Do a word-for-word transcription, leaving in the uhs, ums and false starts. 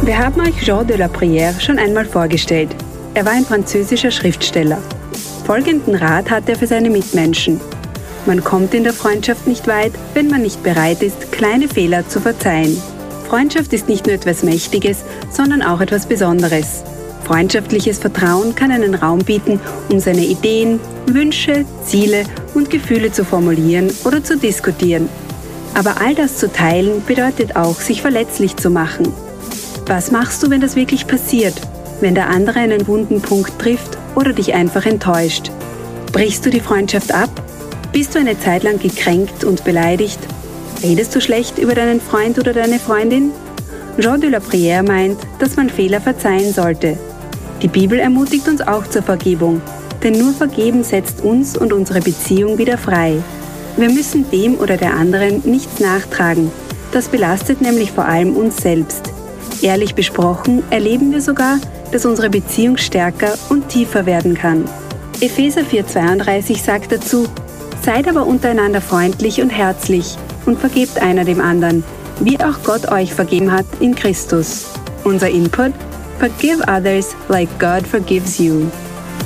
Wir haben euch Jean de la Brière schon einmal vorgestellt. Er war ein französischer Schriftsteller. Folgenden Rat hat er für seine Mitmenschen. Man kommt in der Freundschaft nicht weit, wenn man nicht bereit ist, kleine Fehler zu verzeihen. Freundschaft ist nicht nur etwas Mächtiges, sondern auch etwas Besonderes. Freundschaftliches Vertrauen kann einen Raum bieten, um seine Ideen, Wünsche, Ziele und Gefühle zu formulieren oder zu diskutieren. Aber all das zu teilen bedeutet auch, sich verletzlich zu machen. Was machst du, wenn das wirklich passiert? Wenn der andere einen wunden Punkt trifft oder dich einfach enttäuscht? Brichst du die Freundschaft ab? Bist du eine Zeit lang gekränkt und beleidigt? Redest du schlecht über deinen Freund oder deine Freundin? Jean de la Brière meint, dass man Fehler verzeihen sollte. Die Bibel ermutigt uns auch zur Vergebung, denn nur Vergeben setzt uns und unsere Beziehung wieder frei. Wir müssen dem oder der anderen nichts nachtragen. Das belastet nämlich vor allem uns selbst. Ehrlich besprochen erleben wir sogar, dass unsere Beziehung stärker und tiefer werden kann. Epheser vier zweiunddreißig sagt dazu: Seid aber untereinander freundlich und herzlich und vergebt einer dem anderen, wie auch Gott euch vergeben hat in Christus. Unser Input: Forgive others like God forgives you.